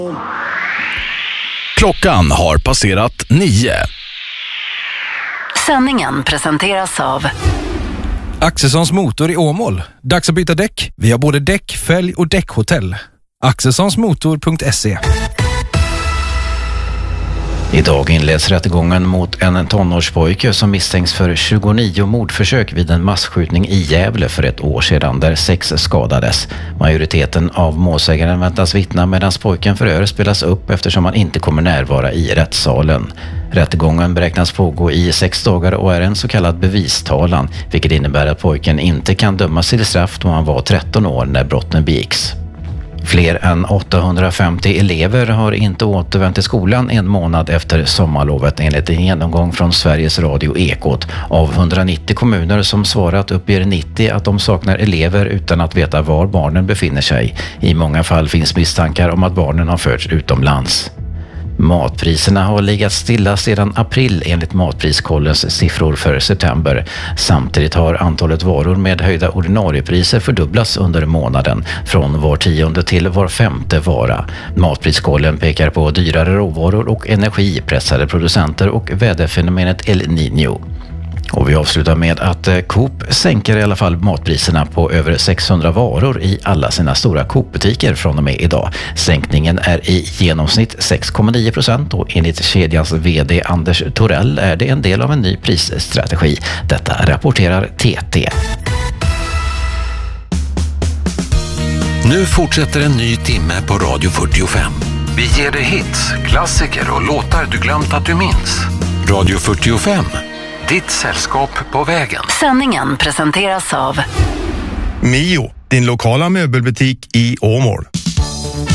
Klockan har passerat 9. Sändningen presenteras av Axelssons motor i Åmål. Dags att byta däck. Vi har både däck, fälg och däckhotell. Axelssonsmotor.se. Idag inleds rättegången mot en tonårspojke som misstänks för 29 mordförsök vid en massskjutning i Gävle för ett år sedan där 6 skadades. Majoriteten av målsägaren väntas vittna medan pojken förhör spelas upp eftersom han inte kommer närvara i rättssalen. Rättegången beräknas pågå i 6 dagar och är en så kallad bevistalan, vilket innebär att pojken inte kan dömas till straff då han var 13 år när brotten begicks. Fler än 850 elever har inte återvänt till skolan en månad efter sommarlovet enligt en genomgång från Sveriges Radio Ekot. Av 190 kommuner som svarat uppger 90 att de saknar elever utan att veta var barnen befinner sig. I många fall finns misstankar om att barnen har förts utomlands. Matpriserna har legat stilla sedan april enligt Matpriskollens siffror för september. Samtidigt har antalet varor med höjda ordinariepriser fördubblats under månaden, från var 10:e till var 5:e vara. Matpriskollen pekar på dyrare råvaror och energi, pressade producenter och väderfenomenet El Niño. Och vi avslutar med att Coop sänker i alla fall matpriserna på över 600 varor i alla sina stora Coop-butiker från och med idag. Sänkningen är i genomsnitt 6,9% och enligt kedjans vd Anders Torell är det en del av en ny prisstrategi. Detta rapporterar TT. Nu fortsätter en ny timme på Radio 45. Vi ger dig hits, klassiker och låtar du glömt att du minns. Radio 45. Ditt sällskap på vägen. Sändningen presenteras av Mio, din lokala möbelbutik i Åmål.